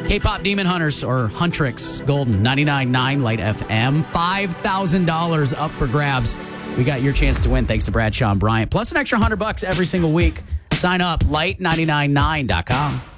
K-pop Demon Hunters or Huntrix Golden 99.9 Light FM. $5,000 up for grabs. We got your chance to win thanks to Bradshaw and Bryant. Plus an extra $100 every single week. Sign up, light999.com.